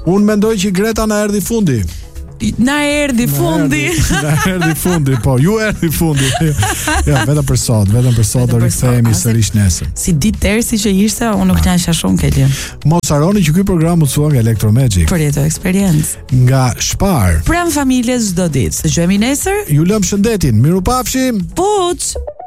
Unë mendoj që Greta na erdhi fundi. Na erdhi fundi. Na erdhi fundi, po, ju erdhi fundi. Ja, vetëm për sot do rikthehemi sërish nesër. Si ditë tersi që ishte, unë nuk knaqesha shumë Kelly. Mos harroni që ky program mësua nga Electromagic. Përjeto eksperiencë. Nga Spar. Pram familjes çdo ditë. Dëgjojmë nesër. Ju lëm shëndetin. Mirupafshim. Puç.